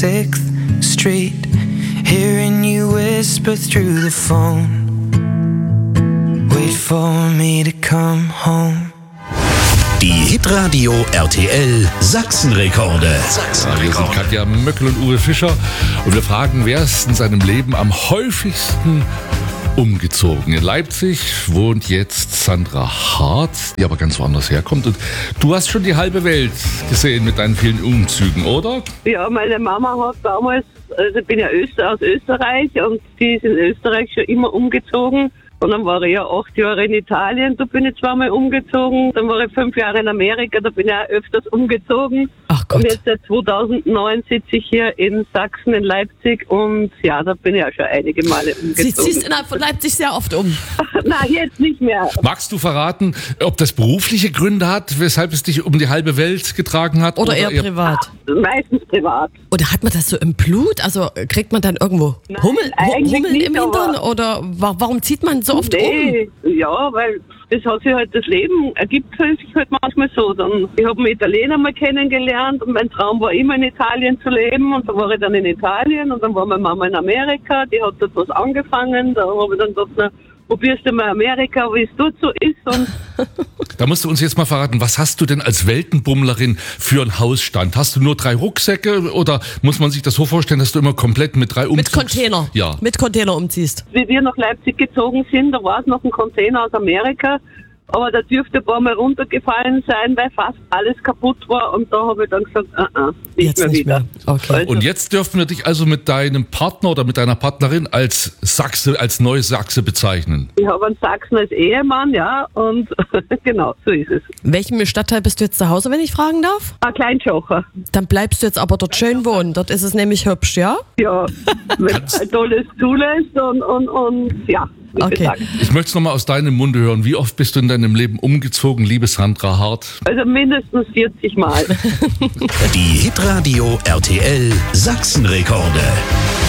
6th Street, hearing you whisper through the phone. Wait for me to come home. Die Hitradio RTL Sachsenrekorde. Wir sind Katja Möckel und Uwe Fischer und wir fragen, wer ist in seinem Leben am häufigsten umgezogen? In Leipzig wohnt jetzt Sandra Hart, die aber ganz woanders herkommt. Und du hast schon die halbe Welt gesehen mit deinen vielen Umzügen, oder? Ja, meine Mama hat damals, also ich bin ja aus Österreich und die ist in Österreich schon immer umgezogen. Und dann war ich ja 8 Jahre in Italien, da bin ich zweimal umgezogen. Dann war ich 5 Jahre in Amerika, da bin ich auch öfters umgezogen. Ach Gott. Und jetzt seit 2009 sitze ich hier in Sachsen, in Leipzig. Und ja, da bin ich auch schon einige Male Sie umgezogen. ziehst innerhalb von Leipzig sehr oft um. Nein, jetzt nicht mehr. Magst du verraten, ob das berufliche Gründe hat, weshalb es dich um die halbe Welt getragen hat? Oder eher privat? Meistens privat. Oder hat man das so im Blut? Also kriegt man dann irgendwo Nein, Hummeln eigentlich nicht, im Hintern? Oder warum zieht man so oft um? Ja, weil das hat sich halt, das Leben ergibt sich halt manchmal so. Dann, ich habe einen Italiener mal kennengelernt und mein Traum war immer in Italien zu leben und da war ich dann in Italien und dann war meine Mama in Amerika, die hat dort was angefangen, da habe ich dann gedacht, na, probierst du mal Amerika, wie es dort so ist. Und Da musst du uns jetzt mal verraten, was hast du denn als Weltenbummlerin für einen Hausstand? Hast du nur 3 Rucksäcke oder muss man sich das so vorstellen, dass du immer komplett mit 3 Mit Container? Ja. Mit Container umziehst? wie wir nach Leipzig gezogen sind, da war es noch ein Container aus Amerika, aber da dürfte ein paar Mal runtergefallen sein, weil fast alles kaputt war und da habe ich dann gesagt, nicht Jetzt mehr nicht wieder. mehr. Okay. Also, Und jetzt dürfen wir dich also mit deinem Partner oder mit deiner Partnerin als Sachse, als Neusachse bezeichnen. ich habe einen Sachsen als Ehemann, ja, und genau, so ist es. In welchem Stadtteil bist du jetzt zu Hause, wenn ich fragen darf? Ein Kleinschocher. Dann bleibst du jetzt aber dort schön wohnen. Dort ist es nämlich hübsch, ja? Ja, wenn es halt alles zulässt und ja, wie Okay. gesagt. Ich möchte es nochmal aus deinem Munde hören. Wie oft bist du in deinem Leben umgezogen, liebe Sandra Hart? Also mindestens 40 Mal. Die Hitradio RTL Sachsenrekorde.